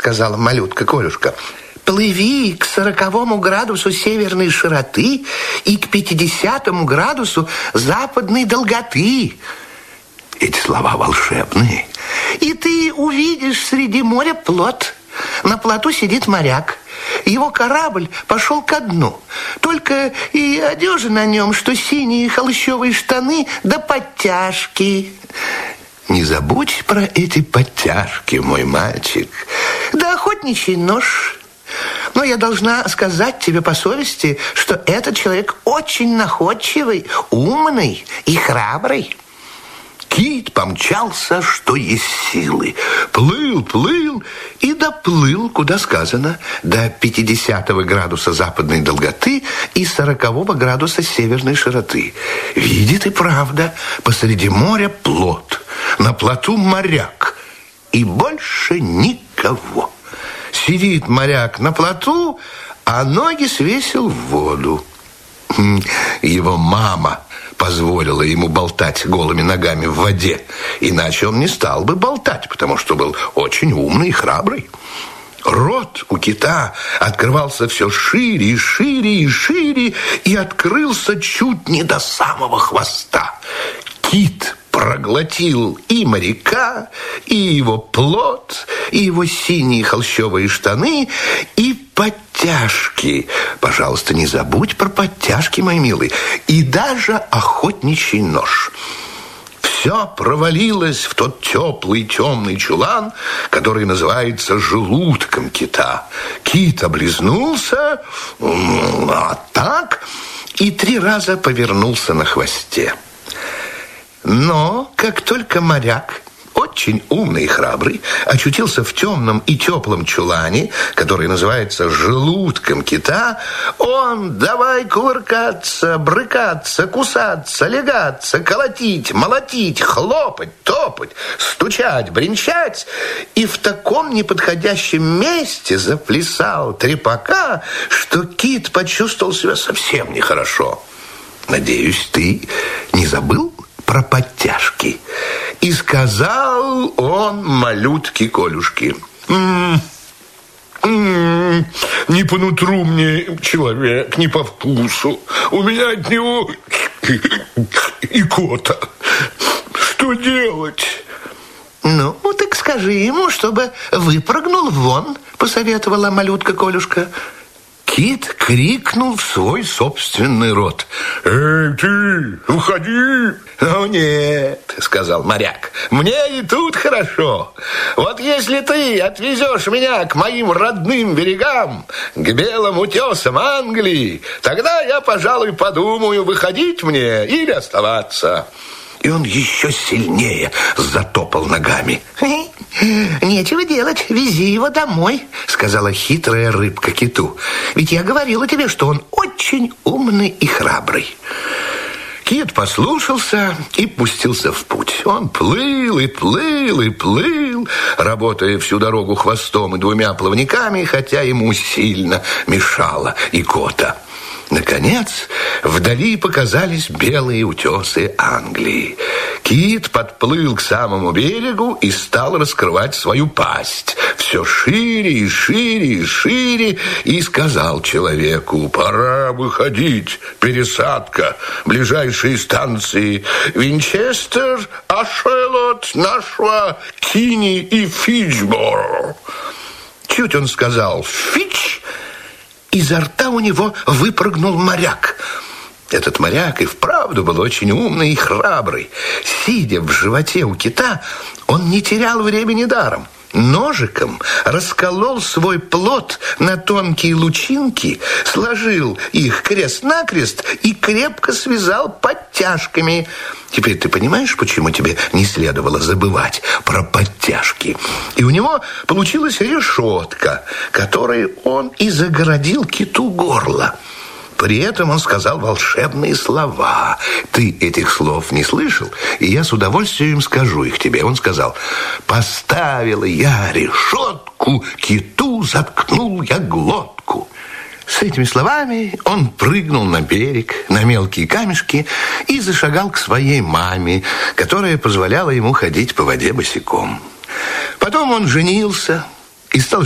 сказала малютка Колюшка. Плыви к 40 градусу северной широты и к 50 градусу западной долготы. Эти слова волшебные. И ты увидишь среди моря плот. На плоту сидит моряк. Его корабль пошел ко дну. Только и одежа на нем, что синие холщовые штаны да подтяжки. Не забудь про эти подтяжки, мой мальчик. Да охотничий нож. Но я должна сказать тебе по совести, что этот человек очень находчивый, умный и храбрый. Кит помчался, что есть силы. Плыл и доплыл, куда сказано, до 50 градуса западной долготы и 40 градуса северной широты. Видит и правда, посреди моря плот, на плоту моряк, и больше никого. Сидит моряк на плоту, а ноги свесил в воду. Его мама позволила ему болтать голыми ногами в воде. Иначе он не стал бы болтать, потому что был очень умный и храбрый. Рот у кита открывался все шире и шире и шире, и открылся чуть не до самого хвоста. Кит проглотил и моряка, и его плот, и его синие холщовые штаны, и подтяжки. Пожалуйста, не забудь про подтяжки, мой милый, и даже охотничий нож. Все провалилось в тот теплый темный чулан, который называется желудком кита. Кит облизнулся, так, и 3 раза повернулся на хвосте. Но как только моряк, очень умный и храбрый, очутился в темном и теплом чулане, который называется желудком кита, он давай кувыркаться, брыкаться, кусаться, лягаться, колотить, молотить, хлопать, топать, стучать, бренчать, и в таком неподходящем месте заплясал трепака, что кит почувствовал себя совсем нехорошо. Надеюсь, ты не забыл про подтяжки? И сказал он малютке Колюшке: не по нутру мне человек, не по вкусу. У меня от него икота. Что делать? Ну, так скажи ему, чтобы выпрыгнул вон, посоветовала малютка Колюшка. Кит крикнул в свой собственный рот: «Эй, ты, уходи!» «Ну нет», — сказал моряк, — «мне и тут хорошо. Вот если ты отвезешь меня к моим родным берегам, к белым утесам Англии, тогда я, пожалуй, подумаю, выходить мне или оставаться». И он еще сильнее затопал ногами. «Нечего делать, вези его домой», — сказала хитрая рыбка киту. «Ведь я говорила тебе, что он очень умный и храбрый». Кит послушался и пустился в путь. Он плыл и плыл и плыл, работая всю дорогу хвостом и 2 плавниками, хотя ему сильно мешала икота. Наконец, вдали показались белые утесы Англии. Кит подплыл к самому берегу и стал раскрывать свою пасть все шире и шире и шире, и сказал человеку: «Пора выходить, пересадка, ближайшие станции Винчестер, Ашелот, Нашва, Кини и Фичборо». Чуть он сказал «Фич», изо рта у него выпрыгнул моряк. Этот моряк и вправду был очень умный и храбрый. Сидя в животе у кита, он не терял времени даром. Ножиком расколол свой плот на тонкие лучинки, сложил их крест-накрест и крепко связал подтяжками. Теперь ты понимаешь, почему тебе не следовало забывать про подтяжки? И у него получилась решетка, которой он и загородил киту горло. При этом он сказал волшебные слова. Ты этих слов не слышал, и я с удовольствием скажу их тебе. Он сказал: «Поставила я решетку, киту заткнул я глотку». С этими словами он прыгнул на берег, на мелкие камешки и зашагал к своей маме, которая позволяла ему ходить по воде босиком. Потом он женился и стал